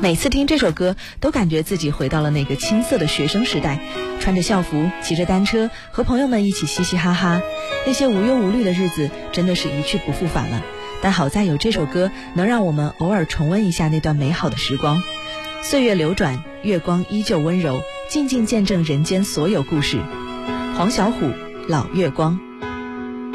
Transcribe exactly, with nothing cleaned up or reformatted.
每次听这首歌都感觉自己回到了那个青涩的学生时代，穿着校服，骑着单车，和朋友们一起嘻嘻哈哈，那些无忧无虑的日子真的是一去不复返了。但好在有这首歌能让我们偶尔重温一下那段美好的时光。岁月流转，月光依旧温柔，静静见证人间所有故事。黄小琥，老月光。